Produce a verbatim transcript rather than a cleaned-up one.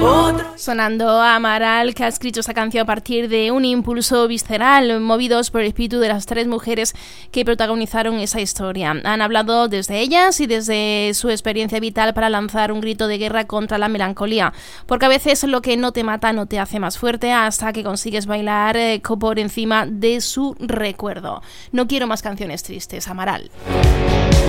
Sonando a Amaral, que ha escrito esta canción a partir de un impulso visceral, movidos por el espíritu de las tres mujeres que protagonizaron esa historia. Han hablado desde ellas y desde su experiencia vital para lanzar un grito de guerra contra la melancolía, porque a veces lo que no te mata no te hace más fuerte hasta que consigues bailar eh, por encima de su recuerdo. No quiero más canciones tristes, Amaral.